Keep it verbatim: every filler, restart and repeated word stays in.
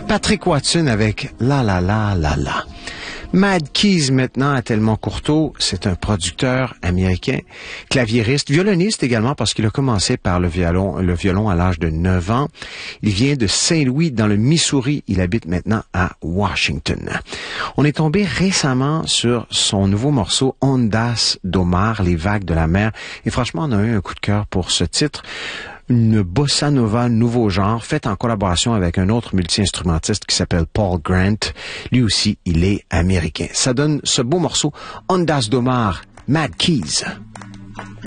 Patrick Watson avec La La La La La. Mad Keys maintenant à Tellement Courteau, c'est un producteur américain, claviériste, violoniste également parce qu'il a commencé par le violon, le violon à l'âge de neuf ans. Il vient de Saint-Louis dans le Missouri, il habite maintenant à Washington. On est tombé récemment sur son nouveau morceau Ondas do Mar, les vagues de la mer, et franchement on a eu un coup de cœur pour ce titre. Une bossa nova nouveau genre, faite en collaboration avec un autre multi-instrumentiste qui s'appelle Paul Grant. Lui aussi, il est américain. Ça donne ce beau morceau, Ondas do Mar, Mad Keys.